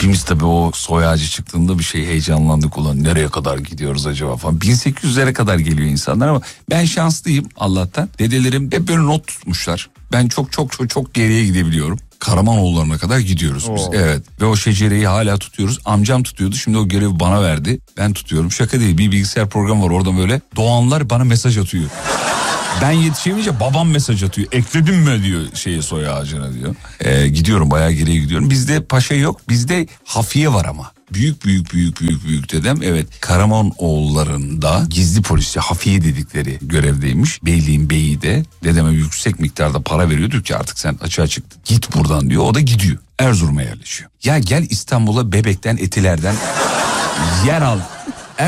İkimiz tabii o soy ağacı çıktığında bir şey heyecanlandık, ulan nereye kadar gidiyoruz acaba falan. 1800'lere kadar geliyor insanlar ama ben şanslıyım Allah'tan. Dedelerim hep böyle not tutmuşlar. Ben çok geriye gidebiliyorum. Karamanoğullarına kadar gidiyoruz biz. Evet. Ve o şecereyi hala tutuyoruz. Amcam tutuyordu. Şimdi o görevi bana verdi. Ben tutuyorum. Şaka değil. Bir bilgisayar programı var. Orada böyle doğanlar bana mesaj atıyor. Ben yetişemeyince babam mesaj atıyor. Ekledin mi diyor soy ağacına diyor. Gidiyorum, bayağı geriye gidiyorum. Bizde paşa yok. Bizde hafiye var ama. Büyük dedem, evet, Karamanoğulları'nda gizli polisi, hafiye dedikleri görevdeymiş. Beyliğin beyi de dedeme yüksek miktarda para veriyordur ki artık sen açığa çıktın, git buradan diyor. O da gidiyor, Erzurum'a yerleşiyor. Ya gel İstanbul'a Bebek'ten, Etiler'den yer al.